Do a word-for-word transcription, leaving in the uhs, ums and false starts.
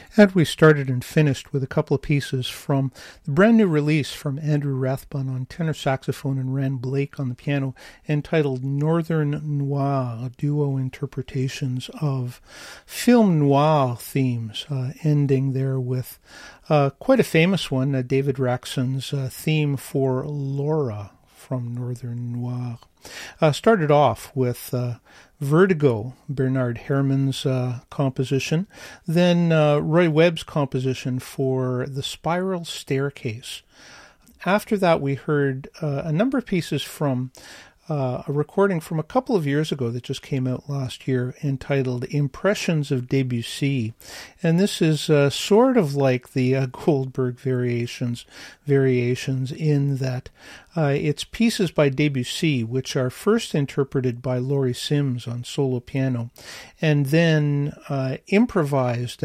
And we started and finished with a couple of pieces from the brand new release from Andrew Rathbun on tenor saxophone and Rand Blake on the piano, entitled Northern Noir, duo interpretations of film noir themes, uh, ending there with uh, quite a famous one, uh, David Raxon's uh, theme for Laura from Northern Noir. Uh, started off with uh, Vertigo, Bernard Herrmann's uh, composition, then uh, Roy Webb's composition for The Spiral Staircase. After that, we heard uh, a number of pieces from uh, a recording from a couple of years ago that just came out last year entitled Impressions of Debussy. And this is uh, sort of like the uh, Goldberg variations, variations in that uh, it's pieces by Debussy which are first interpreted by Laurie Sims on solo piano and then uh, improvised